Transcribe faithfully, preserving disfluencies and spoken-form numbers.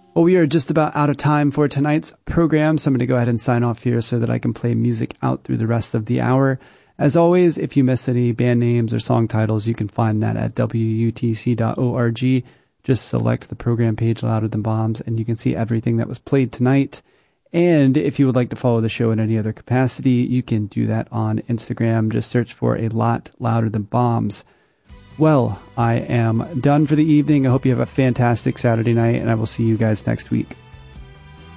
Well, we are just about out of time for tonight's program, so I'm going to go ahead and sign off here so that I can play music out through the rest of the hour. As always, if you miss any band names or song titles, you can find that at W U T C dot org. Just select the program page, Louder Than Bombs, and you can see everything that was played tonight. And if you would like to follow the show in any other capacity, you can do that on Instagram. Just search for A Lot Louder Than Bombs. Well, I am done for the evening. I hope you have a fantastic Saturday night, and I will see you guys next week.